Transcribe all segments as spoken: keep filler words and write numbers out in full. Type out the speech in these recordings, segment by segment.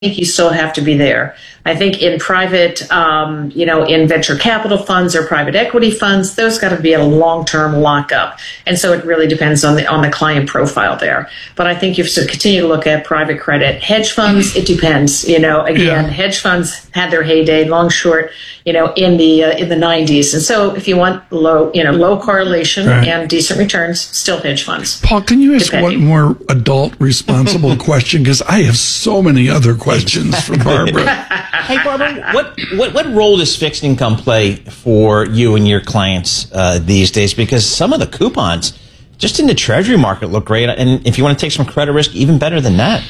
think you still have to be there. I think in private, um, you know, in venture capital funds or private equity funds, those got to be a long-term lockup. And so it really depends on the on the client profile there. But I think you have to continue to look at private credit. Hedge funds, it depends. You know, again, yeah. hedge funds had their heyday, long, short, you know, in the uh, in the nineties. And so if you want low, you know, low correlation right. and decent returns, still hedge funds. Paul, can you ask depending. one more adult responsible question? Because I have so many other questions for Barbara. Hey, Barbara, what, what what role does fixed income play for you and your clients uh, these days? Because some of the coupons just in the treasury market look great. And if you want to take some credit risk, even better than that.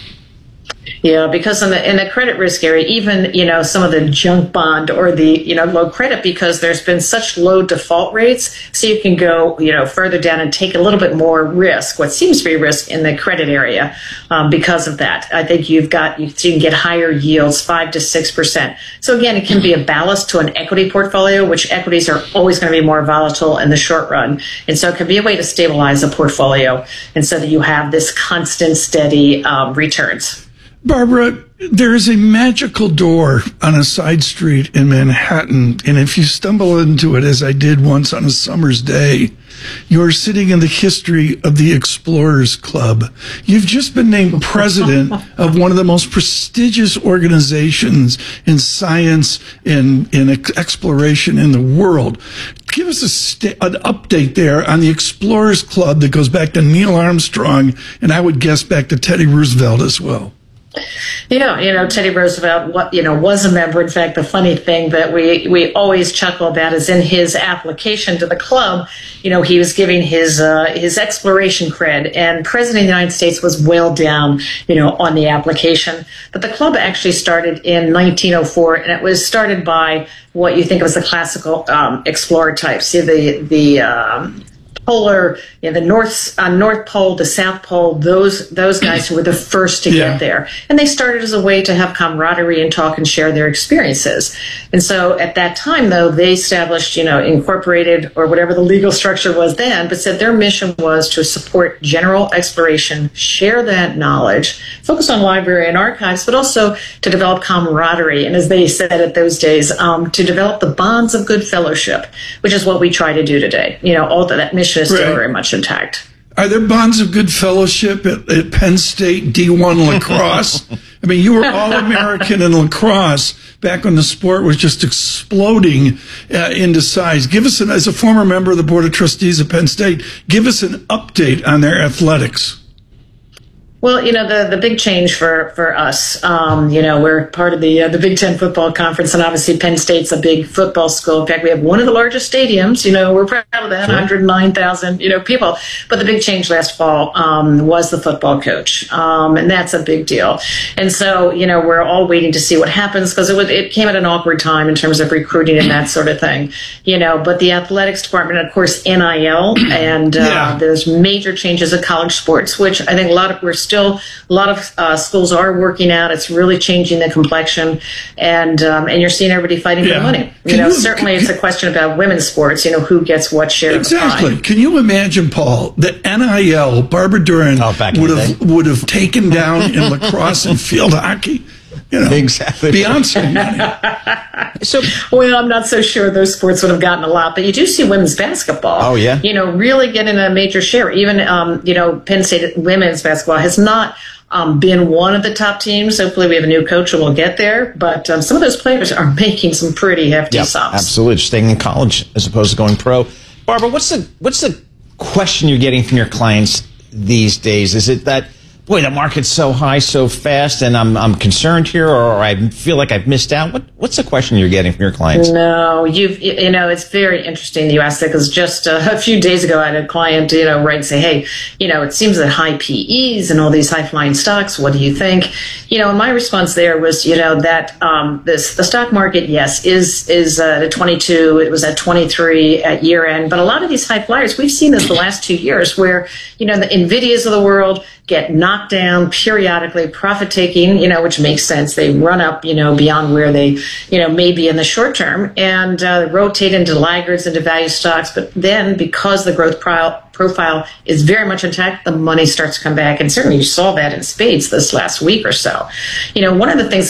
Yeah, because in the in the credit risk area, even, you know, some of the junk bond or the, you know, low credit, because there's been such low default rates, so you can go, you know, further down and take a little bit more risk, what seems to be risk in the credit area um, because of that. I think you've got, you can get higher yields, five to six percent. So again, it can be a ballast to an equity portfolio, which equities are always going to be more volatile in the short run. And so it can be a way to stabilize a portfolio, and so that you have this constant, steady um, returns. Barbara, there is a magical door on a side street in Manhattan, and if you stumble into it, as I did once on a summer's day, you're sitting in the history of the Explorers Club. You've just been named president of one of the most prestigious organizations in science and in exploration in the world. Give us a st- an update there on the Explorers Club that goes back to Neil Armstrong, and I would guess back to Teddy Roosevelt as well. Yeah, you know, Teddy Roosevelt, what you know, was a member. In fact, the funny thing that we we always chuckle about is in his application to the club, you know, he was giving his uh, his exploration cred, and President of the United States was well down, you know, on the application. But the club actually started in nineteen oh four, and it was started by what you think of as the classical um, explorer types, the the um, polar, you know, the north uh, North Pole, the South Pole, those those guys who were the first to yeah. get there. And they started as a way to have camaraderie and talk and share their experiences. And so at that time, though, they established, you know, incorporated or whatever the legal structure was then, but said their mission was to support general exploration, share that knowledge, focus on library and archives, but also to develop camaraderie. And as they said at those days, um, to develop the bonds of good fellowship, which is what we try to do today. You know, all that, that mission is still right. very much intact. Are there bonds of good fellowship at, at Penn State D one lacrosse? I mean, you were All-American in lacrosse back when the sport was just exploding uh, into size. Give us, an, as a former member of the Board of Trustees of Penn State, give us an update on their athletics. Well, you know, the, the big change for, for us, um, you know, we're part of the uh, the Big Ten Football Conference, and obviously Penn State's a big football school. In fact, we have one of the largest stadiums. You know, we're proud of that, sure. one hundred nine thousand, you know, people. But the big change last fall um, was the football coach, um, and that's a big deal. And so, you know, we're all waiting to see what happens, because it, would, it came at an awkward time in terms of recruiting and that sort of thing, you know. But the athletics department, of course, N I L, and uh, yeah. there's major changes in college sports, which I think a lot of, we're still Still, a lot of uh, schools are working out. It's really changing the complexion, and um, and you're seeing everybody fighting yeah. for money. You can know, you, certainly can, it's a question about women's sports. You know, who gets what share exactly. of the pie. Can you imagine, Paul, that N I L, Barbara Duran oh, would have would have taken down in lacrosse and field hockey? You know, exactly. Beyonce money. So, well, I'm not so sure those sports would have gotten a lot, but you do see women's basketball. Oh, yeah. You know, really getting a major share. Even, um, you know, Penn State women's basketball has not um, been one of the top teams. Hopefully we have a new coach and we'll get there. But um, some of those players are making some pretty hefty yep, sums. Absolutely. Staying in college as opposed to going pro. Barbara, what's the what's the question you're getting from your clients these days? Is it that, boy, the market's so high so fast and I'm I'm concerned here, or I feel like I've missed out? What What's the question you're getting from your clients? No, you've, you know, it's very interesting you asked that, because just uh, a few days ago I had a client, you know, write and say, hey, you know, it seems that high P Es and all these high-flying stocks, what do you think? You know, and my response there was, you know, that um, this the stock market, yes, is is uh, at twenty-two. It was at twenty-three at year end. But a lot of these high flyers, we've seen this the last two years where, you know, the NVIDIAs of the world get knocked down periodically, profit taking, you know, which makes sense. They run up, you know, beyond where they, you know, maybe in the short term, and uh, rotate into laggards, into value stocks. But then, because the growth pro- profile is very much intact, the money starts to come back. And certainly you saw that in spades this last week or so. You know, one of the things